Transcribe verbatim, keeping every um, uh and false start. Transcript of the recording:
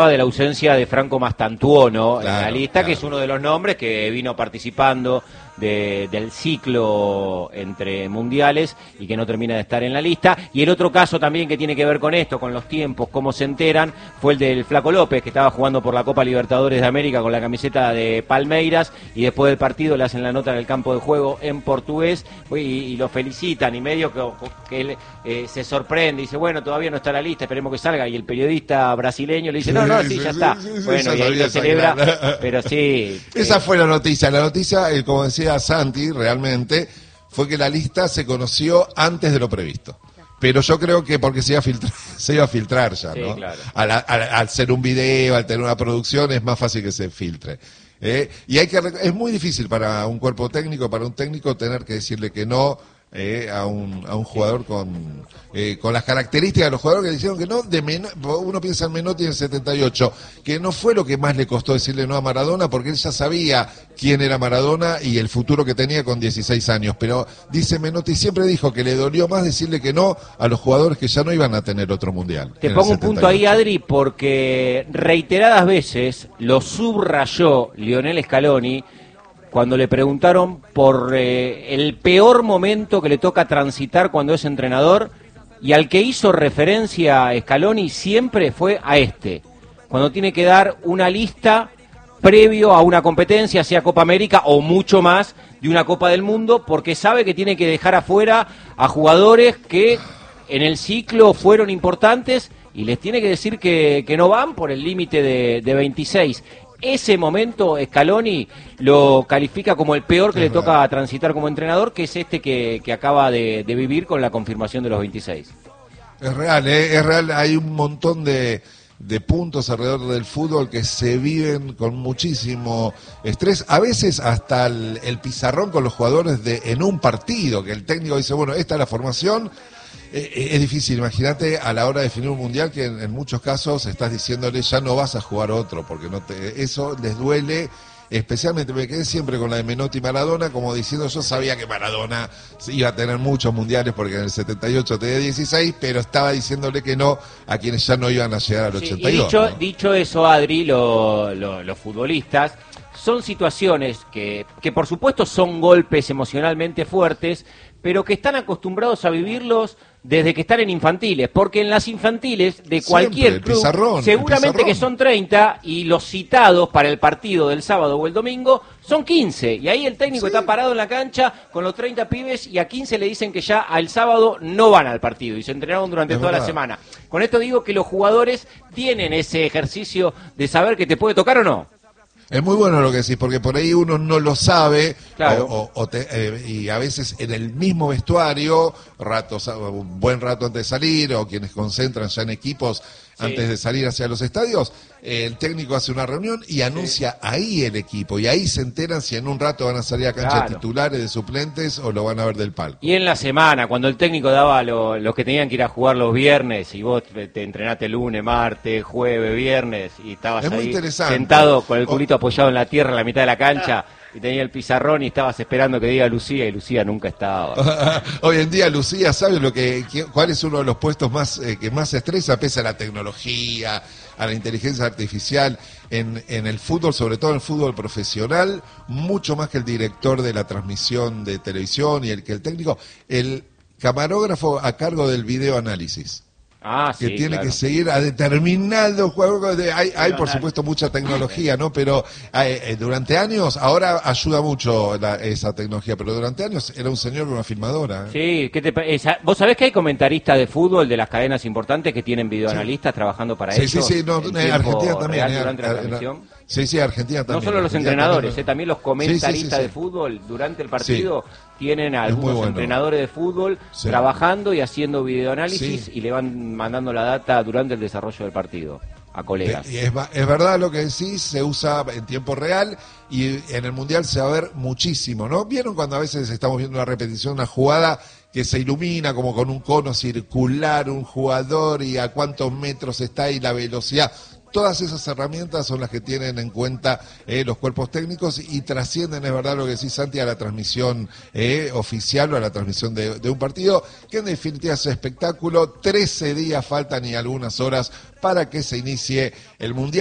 de la ausencia de Franco Mastantuono, claro, en la lista, claro, que es uno de los nombres que vino participando de, del ciclo entre mundiales y que no termina de estar en la lista. Y el otro caso también que tiene que ver con esto, con los tiempos, cómo se enteran, fue el del Flaco López, que estaba jugando por la Copa Libertadores de América con la camiseta de Palmeiras, y después del partido le hacen la nota en el campo de juego en portugués y, y lo felicitan, y medio que, que él eh, se sorprende y dice, bueno, todavía no está en la lista, esperemos que salga, y el periodista brasileño le dice, no, no, sí, ya está. Sí, sí, bueno, y ahí lo celebra, claro, pero sí. Esa eh, fue la noticia. La noticia, eh, como decía Santi, realmente fue que la lista se conoció antes de lo previsto. Pero yo creo que porque se iba a filtrar, se iba a filtrar ya, ¿no? Sí, claro. Al, al, al ser un video, al tener una producción, es más fácil que se filtre. ¿eh? Y hay que, es muy difícil para un cuerpo técnico, para un técnico, tener que decirle que no eh, a un a un jugador con eh, con las características de los jugadores que dijeron que no. De Men- uno piensa en Menotti en el setenta y ocho, que no fue lo que más le costó decirle no a Maradona, porque él ya sabía quién era Maradona y el futuro que tenía con dieciséis años. Pero dice Menotti, siempre dijo que le dolió más decirle que no a los jugadores que ya no iban a tener otro mundial. Te pongo un punto ahí, Adri, porque reiteradas veces lo subrayó Lionel Scaloni cuando le preguntaron por eh, el peor momento que le toca transitar cuando es entrenador, y al que hizo referencia Scaloni siempre fue a este, cuando tiene que dar una lista previo a una competencia, sea Copa América o mucho más de una Copa del Mundo, porque sabe que tiene que dejar afuera a jugadores que en el ciclo fueron importantes y les tiene que decir que, que no van por el límite de, de veintiséis. Ese momento Scaloni lo califica como el peor que es le toca verdad. transitar como entrenador, que es este que, que acaba de, de vivir con la confirmación de los veintiséis. Es real, ¿eh? es real, hay un montón de, de puntos alrededor del fútbol que se viven con muchísimo estrés, a veces hasta el, el pizarrón con los jugadores de en un partido, que el técnico dice, bueno, esta es la formación. Eh, es difícil, imagínate a la hora de definir un mundial que en, en muchos casos estás diciéndole ya no vas a jugar otro, porque no te, eso les duele, especialmente me quedé siempre con la de Menotti y Maradona, como diciendo yo sabía que Maradona iba a tener muchos mundiales porque en el setenta y ocho tenía dieciséis, pero estaba diciéndole que no a quienes ya no iban a llegar al ochenta y dos. Sí, y dicho, ¿no? dicho eso, Adri, lo, lo, los futbolistas son situaciones que, que por supuesto son golpes emocionalmente fuertes, pero que están acostumbrados a vivirlos desde que están en infantiles, porque en las infantiles de cualquier Siempre, club, pizarrón, seguramente que son treinta, y los citados para el partido del sábado o el domingo son quince, y ahí el técnico sí. está parado en la cancha con los treinta pibes, y a quince le dicen que ya al sábado no van al partido, y se entrenaron durante es toda verdad. la semana. Con esto digo que los jugadores tienen ese ejercicio de saber que te puede tocar o no. Es muy bueno lo que decís, porque por ahí uno no lo sabe, claro. o, o, o te, eh, y a veces en el mismo vestuario, ratos, un buen rato antes de salir, o quienes concentran ya en equipos sí. antes de salir hacia los estadios, eh, el técnico hace una reunión y anuncia sí. ahí el equipo, y ahí se enteran si en un rato van a salir a cancha claro. de titulares, de suplentes, o lo van a ver del palco. Y en la semana, cuando el técnico daba lo, los que tenían que ir a jugar los viernes, y vos te entrenaste lunes, martes, jueves, viernes, y estabas es ahí sentado con el culito o... apoyado en la tierra en la mitad de la cancha, y tenía el pizarrón y estabas esperando que diga Lucía, y Lucía nunca estaba. Hoy en día Lucía sabe lo que, cuál es uno de los puestos más eh, que más estresa, pese a la tecnología, a la inteligencia artificial, en, en el fútbol, sobre todo en el fútbol profesional, mucho más que el director de la transmisión de televisión y el que el técnico, el camarógrafo a cargo del videoanálisis. Ah, que sí, tiene claro. que seguir a determinado juego. De, hay, hay por supuesto mucha tecnología, ¿no? Pero eh, durante años, ahora ayuda mucho la, esa tecnología, pero durante años era un señor con una filmadora. ¿eh? Sí, ¿qué te, esa, ¿vos sabés que hay comentaristas de fútbol de las cadenas importantes que tienen videoanalistas sí. trabajando para sí, ellos? Sí, sí, no, en Argentina también. Real, durante eh, la transmisión. Sí, sí, Argentina también. No solo los entrenadores, eh, también los comentaristas sí, sí, sí, sí. de fútbol durante el partido sí. tienen a algunos bueno. entrenadores de fútbol sí. trabajando y haciendo videoanálisis sí. y le van mandando la data durante el desarrollo del partido a colegas. Y es, es verdad lo que decís, se usa en tiempo real y en el Mundial se va a ver muchísimo, ¿no? ¿Vieron cuando a veces estamos viendo una repetición, una jugada que se ilumina como con un cono circular, un jugador y a cuántos metros está y la velocidad? todas esas herramientas son las que tienen en cuenta eh, los cuerpos técnicos y trascienden, es verdad lo que decís, Santi, a la transmisión eh, oficial o a la transmisión de, de un partido, que en definitiva es espectáculo. trece días faltan y algunas horas para que se inicie el Mundial.